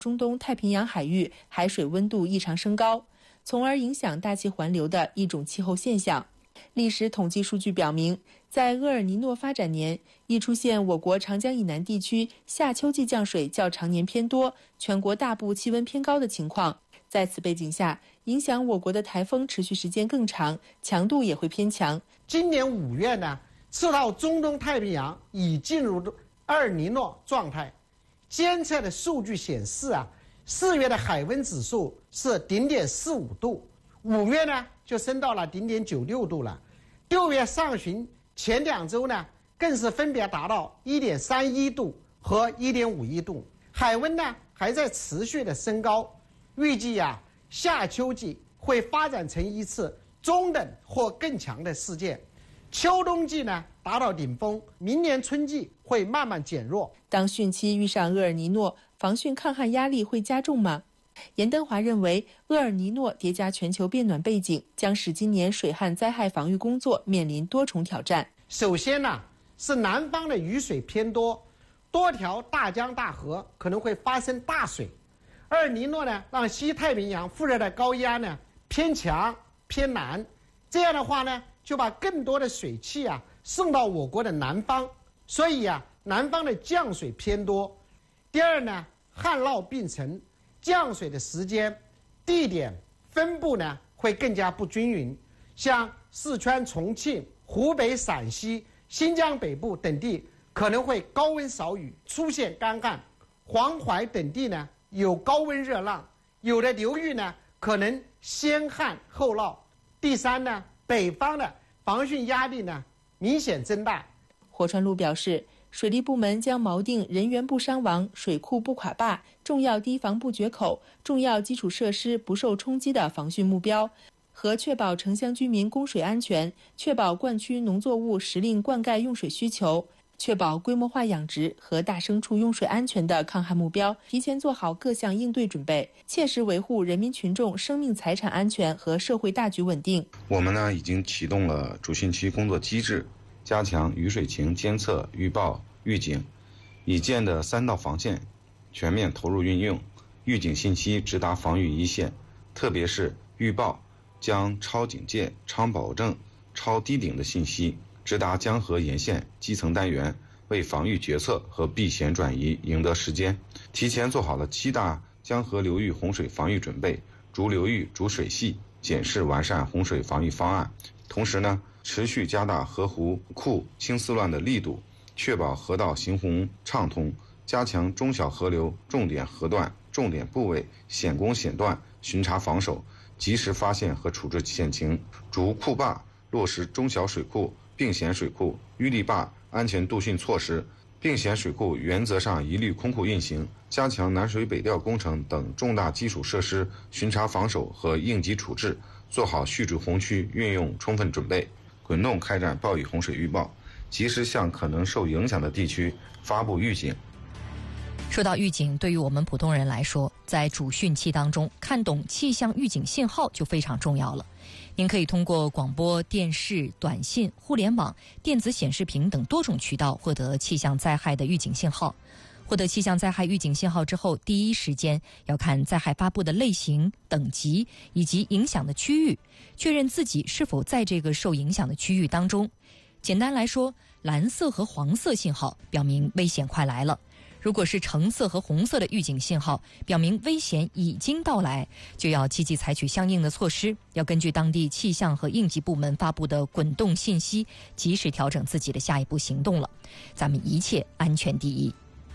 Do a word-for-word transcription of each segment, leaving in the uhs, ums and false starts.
中东太平洋海域海水温度异常升高，从而影响大气环流的一种气候现象。历史统计数据表明，在厄尔尼诺发展年，易出现我国长江以南地区夏秋季降水较常年偏多，全国大部气温偏高的情况。在此背景下，影响我国的台风持续时间更长，强度也会偏强。 今年五月呢，赤道中东太平洋已进入厄尔尼诺状态，监测的数据显示啊，四月的海温指数是零点四五度，五月呢就升到了零点九六度了，六月上旬前两周呢，更是分别达到一点三一度和一点五一度，海温呢还在持续的升高。预计啊，夏秋季会发展成一次中等或更强的事件，秋冬季呢达到顶峰，明年春季会慢慢减弱。 当汛期遇上厄尔尼诺，防汛抗旱压力会加重吗？严登华认为，厄尔尼诺叠加全球变暖背景，将使今年水旱灾害防御工作面临多重挑战。 首先呢，是南方的雨水偏多，多条大江大河可能会发生大水。厄尔尼诺呢，让西太平洋副热带高压呢偏强偏南，这样的话呢，就把更多的水汽啊送到我国的南方，所以啊，南方的降水偏多。第二呢，旱涝并成，降水的时间、地点、分布呢会更加不均匀，像四川、重庆、湖北、陕西、新疆北部等地可能会高温少雨，出现干旱；黄淮等地呢有高温热浪，有的流域呢可能先旱后涝。第三呢，北方的防汛压力呢明显增大。 霍川路表示，水利部门将锚定人员不伤亡、水库不垮坝、重要堤防不决口、重要基础设施不受冲击的防汛目标，和确保城乡居民供水安全，确保灌区农作物时令灌溉用水需求，确保规模化养殖和大牲畜用水安全的抗旱目标，提前做好各项应对准备，切实维护人民群众生命财产安全和社会大局稳定。 我们呢已经启动了主汛期工作机制，加强雨水情监测、预报、预警，已建的三道防线全面投入运用，预警信息直达防御一线，特别是预报将超警戒、超保证、超堤顶的信息直达江河沿线基层单元，为防御决策和避险转移赢得时间。提前做好了七大江河流域洪水防御准备，逐流域、逐水系检视完善洪水防御方案。同时呢，持续加大河湖库清丝乱的力度，确保河道行洪畅通，加强中小河流重点河段、重点部位险攻险段巡查防守，及时发现和处置险情，逐库坝落实中小水库、并险水库、淤堤坝安全渡汛措施，并险水库原则上一律空库运行，加强南水北调工程等重大基础设施巡查防守和应急处置，做好蓄滞洪区运用充分准备，滚动开展暴雨洪水预报，及时向可能受影响的地区发布预警。 说到预警，对于我们普通人来说，在主汛期当中，看懂气象预警信号就非常重要了。您可以通过广播电视、短信、互联网、电子显示屏等多种渠道获得气象灾害的预警信号。获得气象灾害预警信号之后，第一时间要看灾害发布的类型、等级以及影响的区域，确认自己是否在这个受影响的区域当中。简单来说，蓝色和黄色信号表明危险快来了，如果是橙色和红色的预警信号，表明危险已经到来，就要积极采取相应的措施，要根据当地气象和应急部门发布的滚动信息，及时调整自己的下一步行动了。咱们一切安全第一。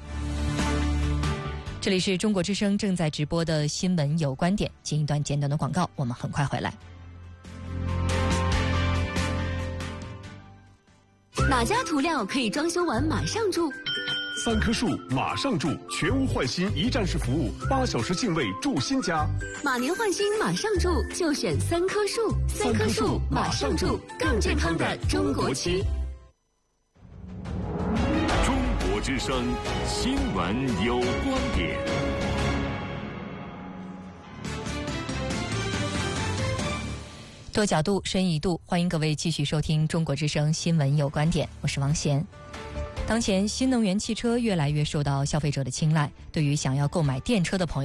这里是中国之声正在直播的新闻有观点，进一段简短的广告，我们很快回来。 哪家涂料可以装修完马上住？ 三棵树马上住，全屋换新一站式服务，八小时净位住新家。 马年换新马上住，就选三棵树。三棵树马上住，更健康的中国区。 中国之声新闻有观点。 多角度，深一度，欢迎各位继续收听中国之声新闻有观点，我是王贤。 当前新能源汽车越来越受到消费者的青睐，对于想要购买电车的朋友